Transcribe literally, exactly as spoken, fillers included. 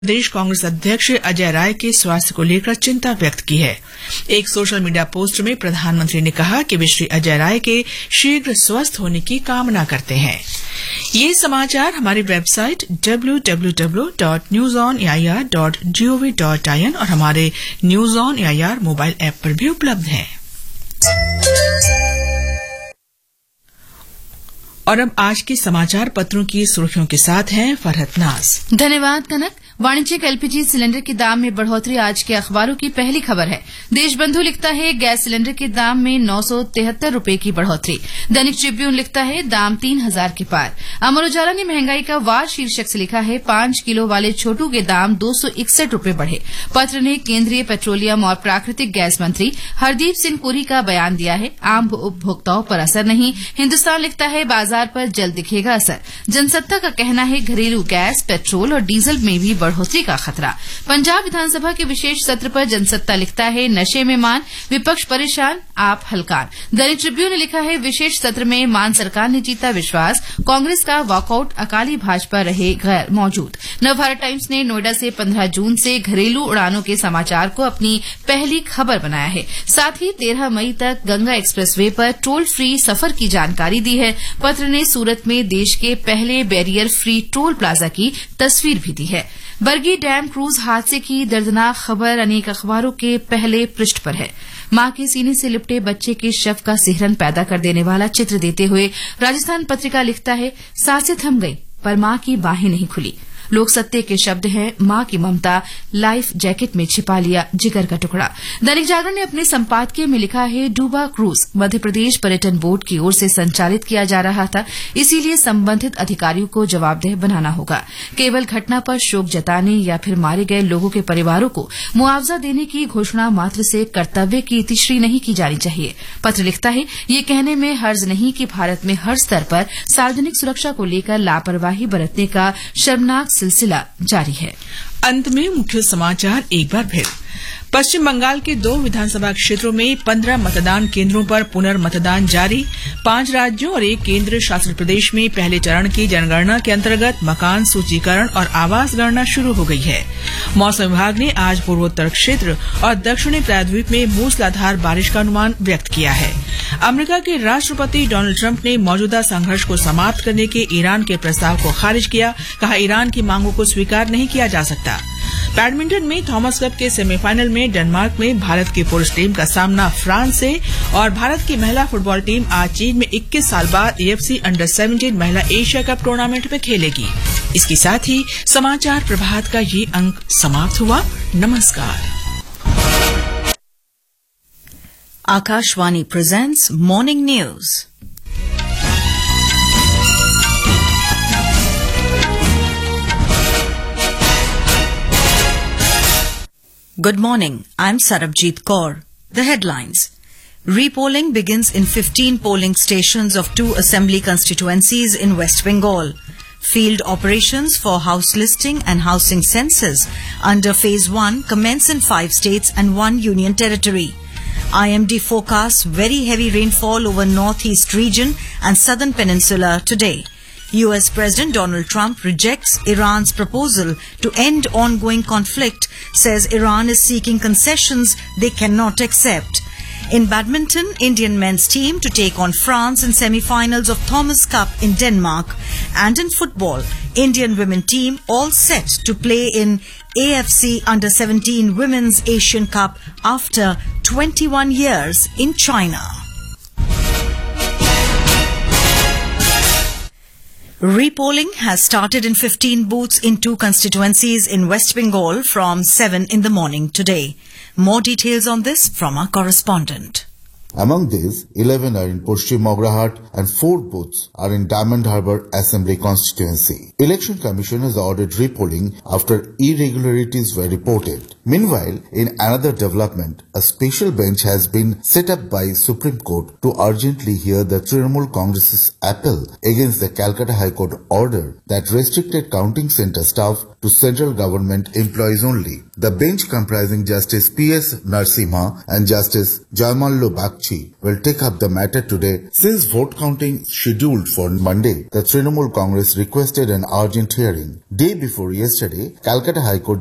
प्रदेश कांग्रेस अध्यक्ष अजय राय के स्वास्थ्य को लेकर चिंता व्यक्त की है। एक सोशल मीडिया पोस्ट में प्रधानमंत्री ने कहा कि वे श्री अजय राय के शीघ्र स्वस्थ होने की कामना करते हैं। ये समाचार हमारी website W W W dot news on A I R dot G O V dot I N और हमारे news on A I R mobile app पर भी उपलब्ध हैं। और अब आज के समाचार पत्रों की सुर्खियों के साथ हैं फरहत नाज। धन्यवाद कनक। वाणिज्यिक एलपीजी सिलेंडर के दाम में बढ़ोतरी आज के अखबारों की पहली खबर है। देशबंधु लिखता है गैस सिलेंडर के दाम में नौ सौ तिहत्तर रूपये की बढ़ोतरी। दैनिक ट्रिब्यून लिखता है दाम तीन हजार के पार। अमर उजाला ने महंगाई का वार शीर्षक से लिखा है पांच किलो वाले छोटू के दाम दो सौ इकसठ रूपये बढ़े। पत्र ने केंद्रीय पेट्रोलियम और प्राकृतिक गैस मंत्री हरदीप सिंह पुरी का बयान दिया है। आम उपभोक्ताओं पर असर नहीं। हिन्दुस्तान लिखता है बाजार पर जल्द दिखेगा असर। जनसत्ता का कहना है घरेलू गैस, पेट्रोल और डीजल में भी बढ़ोतरी का खतरा। पंजाब विधानसभा के विशेष सत्र पर जनसत्ता लिखता है नशे में मान, विपक्ष परेशान, आप हलकान। दैनिक ट्रिब्यून ने लिखा है विशेष सत्र में मान सरकार ने जीता विश्वास, कांग्रेस का वॉकआउट, अकाली भाजपा रहे गैर मौजूद। नवभारत टाइम्स ने नोएडा से पंद्रह जून से घरेलू उड़ानों के समाचार को अपनी पहली खबर बनाया है। साथ ही तेरह मई तक गंगा एक्सप्रेसवे पर टोल फ्री सफर की जानकारी दी है। पत्र ने सूरत में देश के पहले बैरियर फ्री टोल प्लाजा की तस्वीर भी दी है। बरगी डैम क्रूज हादसे की दर्दनाक खबर अनेक अखबारों के पहले पृष्ठ पर है। मां के सीने से लिपटे बच्चे के शव का सिहरन पैदा कर देने वाला चित्र देते हुए राजस्थान पत्रिका लिखता है सांसें थम गई पर मां की बाहें नहीं खुली। लोक सत्य के शब्द हैं मां की ममता, लाइफ जैकेट में छिपा लिया जिगर का टुकड़ा। दैनिक जागरण ने अपने संपादकीय में लिखा है डूबा क्रूज मध्य प्रदेश पर्यटन बोर्ड की ओर से संचालित किया जा रहा था, इसीलिए संबंधित अधिकारियों को जवाबदेह बनाना होगा। केवल घटना पर शोक जताने या फिर मारे गए लोगों के परिवारों को मुआवजा देने की घोषणा मात्र से कर्तव्य की इतिश्री नहीं की जानी चाहिए। पत्र लिखता है ये कहने में हर्ज नहीं कि भारत में हर स्तर पर सार्वजनिक सुरक्षा को लेकर लापरवाही बरतने का शर्मनाक सिलसिला जारी है। अंत में मुख्य समाचार एक बार फिर। पश्चिम बंगाल के दो विधानसभा क्षेत्रों में पंद्रह मतदान केंद्रों पर पुनर्मतदान जारी। पांच राज्यों और एक केंद्र शासित प्रदेश में पहले चरण की जनगणना के अंतर्गत मकान सूचीकरण और आवास गणना शुरू हो गई है। मौसम विभाग ने आज पूर्वोत्तर क्षेत्र और दक्षिणी प्रायद्वीप में मूसलाधार बारिश का अनुमान व्यक्त किया है। अमेरिका के राष्ट्रपति डोनाल्ड ट्रंप ने मौजूदा संघर्ष को समाप्त करने के ईरान के प्रस्ताव को खारिज किया। कहा ईरान की मांगों को स्वीकार नहीं किया जा सकता। बैडमिंटन में थॉमस कप के सेमीफाइनल में डेनमार्क में भारत की पुरुष टीम का सामना फ्रांस से और भारत की महिला फुटबॉल टीम आज चीन में इक्कीस साल बाद एएफसी अंडर सत्रह महिला एशिया कप टूर्नामेंट में खेलेगी। इसके साथ ही समाचार प्रभात का ये अंक समाप्त हुआ। नमस्कार। Akashvani presents morning news. Good morning. I'm Sarabjit Kaur. The headlines. Repolling begins in fifteen polling stations of two assembly constituencies in West Bengal. Field operations for house listing and housing census under phase one commence in five states and one union territory. I M D forecasts very heavy rainfall over northeast region and southern peninsula today. U S President Donald Trump rejects Iran's proposal to end ongoing conflict, says Iran is seeking concessions they cannot accept. In badminton, Indian men's team to take on France in semi-finals of Thomas Cup in Denmark. And in football, Indian women team all set to play in A F C under seventeen Women's Asian Cup after twenty-one years in China. Repolling has started in fifteen booths in two constituencies in West Bengal from seven in the morning today. More details on this from our correspondent. Among these, eleven are in Paschim Mograhat and four booths are in Diamond Harbour Assembly constituency. Election Commission has ordered repolling after irregularities were reported. Meanwhile, in another development, a special bench has been set up by Supreme Court to urgently hear the Trinamool Congress's appeal against the Calcutta High Court order that restricted counting centre staff to central government employees only. The bench comprising Justice P S Narasimha and Justice Jaimallu Bagchi Bagchi will take up the matter today. Since vote counting scheduled for Monday, the Trinamool Congress requested an urgent hearing. Day before yesterday, Calcutta High Court